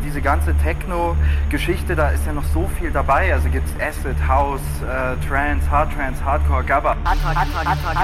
diese ganze Techno-Geschichte, da ist ja noch so viel dabei. Also gibt's Acid, House, Trance, Hardcore, Gabba.